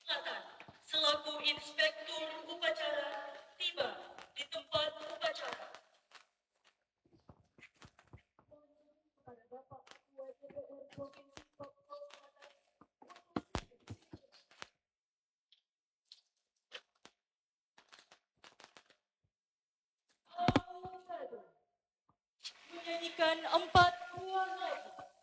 Selatan selaku inspektur upacara tiba di tempat upacara. Kepada Bapak Ketua DPR Provinsi Papua Selatan, menyanyikan 4 buah lagu.